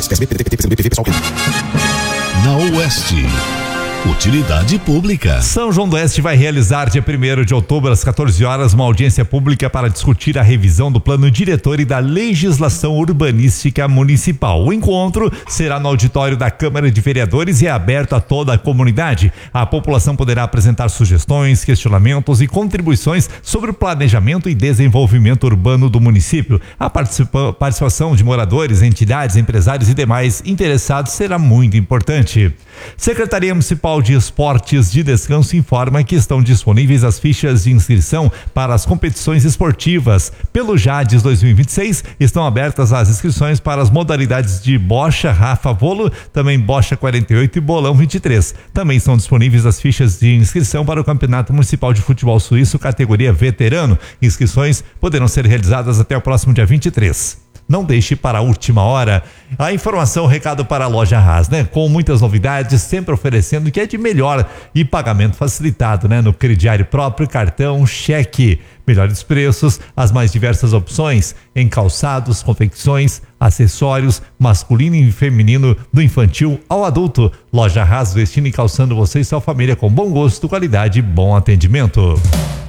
PSB, PDT, PT, PCdoB, PSOL, Na Oeste, utilidade pública. São João do Oeste vai realizar dia 1º de outubro às 14 horas uma audiência pública para discutir a revisão do plano diretor e da legislação urbanística municipal. O encontro será no auditório da Câmara de Vereadores e é aberto a toda a comunidade. A população poderá apresentar sugestões, questionamentos e contribuições sobre o planejamento e desenvolvimento urbano do município. A participação de moradores, entidades, empresários e demais interessados será muito importante. Secretaria Municipal de Esportes de Descanso informa que estão disponíveis as fichas de inscrição para as competições esportivas. Pelo JADES 2026, estão abertas as inscrições para as modalidades de bocha, rafa, volo, também bocha 48 e bolão 23. Também estão disponíveis as fichas de inscrição para o Campeonato Municipal de Futebol Suíço, categoria veterano. Inscrições poderão ser realizadas até o próximo dia 23. Não deixe para a última hora. A informação, recado para a Loja Haas, né? Com muitas novidades, sempre oferecendo o que é de melhor e pagamento facilitado, né? No crediário próprio, cartão, cheque. Melhores preços, as mais diversas opções em calçados, confecções, acessórios, masculino e feminino, do infantil ao adulto. Loja Haas, vestindo e calçando você e sua família com bom gosto, qualidade e bom atendimento.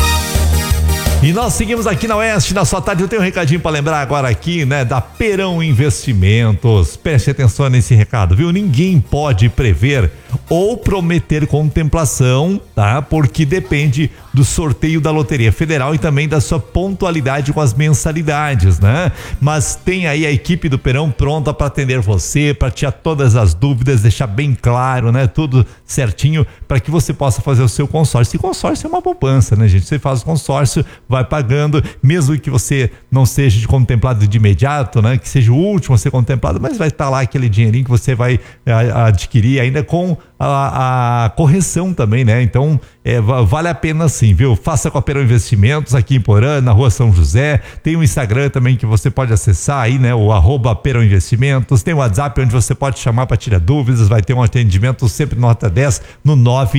E nós seguimos aqui na Oeste, na sua tarde. Eu tenho um recadinho para lembrar agora aqui, né, da Perão Investimentos. Preste atenção nesse recado, viu? Ninguém pode prever ou prometer contemplação, tá? Porque depende do sorteio da Loteria Federal e também da sua pontualidade com as mensalidades, né? Mas tem aí a equipe do Perão pronta para atender você, para tirar todas as dúvidas, deixar bem claro, né? Tudo certinho para que você possa fazer o seu consórcio. E consórcio é uma poupança, né, gente? Você faz o consórcio, vai pagando, mesmo que você não seja contemplado de imediato, né? Que seja o último a ser contemplado, mas vai estar lá aquele dinheirinho que você vai adquirir ainda com a correção também, né? Então, vale a pena sim, viu? Faça com a Perão Investimentos aqui em Porã, na Rua São José. Tem o Instagram também que você pode acessar aí, né? O @Perão Investimentos. Tem o WhatsApp onde você pode chamar para tirar dúvidas. Vai ter um atendimento sempre nota 10 no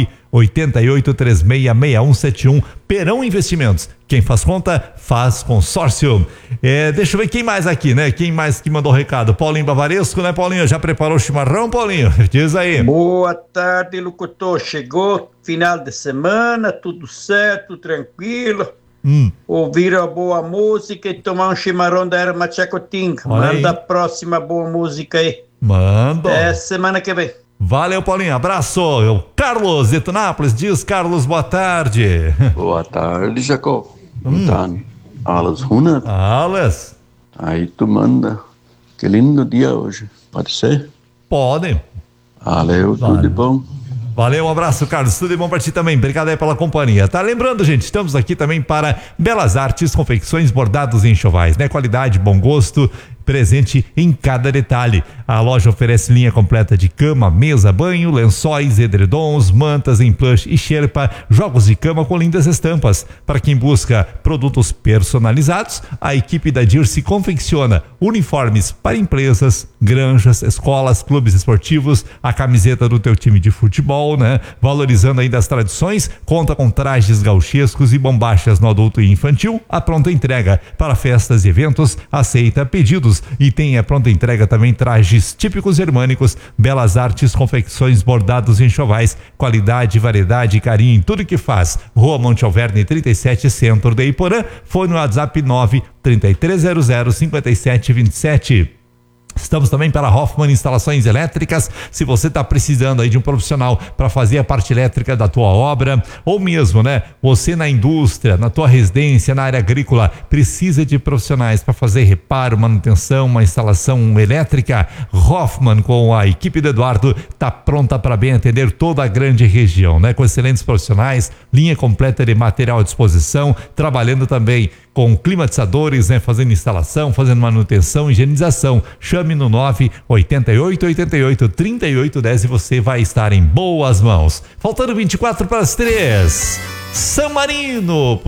988366171. Perão Investimentos. Quem faz conta, faz consórcio. Deixa eu ver quem mais aqui, né? Quem mais que mandou recado? Paulinho Bavaresco, né, Paulinho? Já preparou o chimarrão, Paulinho? Diz aí. Boa tarde, locutor. Chegou final de semana, tudo certo, tranquilo. Ouvir a boa música e tomar um chimarrão da Erma Chacotinga. Manda a próxima boa música aí. Manda. É semana que vem. Valeu, Paulinho. Abraço. O Carlos de Tunápolis. Diz, Carlos, boa tarde. Boa tarde, Jacob. Então, alles 100. Alles. Aí tu manda. Que lindo dia hoje. Pode ser? Pode. Valeu, tudo de bom. Valeu, um abraço, Carlos. Tudo de bom pra ti também. Obrigado aí pela companhia. Tá lembrando, gente, estamos aqui também para Belas Artes, confecções, bordados e enxovais, né? Qualidade, bom gosto, presente em cada detalhe. A loja oferece linha completa de cama, mesa, banho, lençóis, edredons, mantas em plush e xerpa, jogos de cama com lindas estampas. Para quem busca produtos personalizados, a equipe da Dirce confecciona uniformes para empresas, granjas, escolas, clubes esportivos, a camiseta do teu time de futebol, né? Valorizando ainda as tradições, conta com trajes gauchescos e bombachas no adulto e infantil. A pronta entrega para festas e eventos, aceita pedidos e tem a pronta entrega também trajes típicos germânicos. Belas Artes, confecções, bordados e enxovais, qualidade, variedade e carinho em tudo que faz. Rua Monte Alverne 37, centro de Iporã. Fone no WhatsApp 933005727. Estamos também para Hoffman Instalações Elétricas. Se você está precisando aí de um profissional para fazer a parte elétrica da tua obra, ou mesmo, né, você na indústria, na tua residência, na área agrícola, precisa de profissionais para fazer reparo, manutenção, uma instalação elétrica, Hoffman, com a equipe do Eduardo, está pronta para bem atender toda a grande região, né, com excelentes profissionais, linha completa de material à disposição, trabalhando também com climatizadores, né, fazendo instalação, fazendo manutenção, higienização. Chame no 988883810 e você vai estar em boas mãos. Faltando 24 para as 3. San Marino.